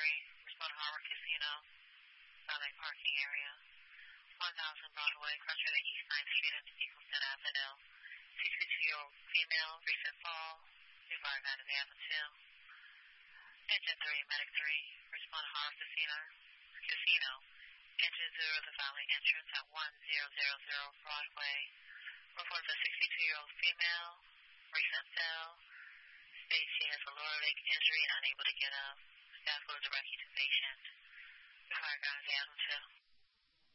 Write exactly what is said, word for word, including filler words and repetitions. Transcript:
three, respond to Harvard Casino, valet parking area, one thousand Broadway, crossing the East ninth Street and Eagleston Avenue. sixty-two-year-old female, recent fall, required out of the Avenue. Engine three, medic three, respond to Harvard Casino, Casino. Engine zero, the valet entrance at one thousand Broadway. Report of a sixty-two-year-old female, recent fell. States she has a lower leg injury and unable to get up. Staff will direct you to patient. Required out of the Avenue.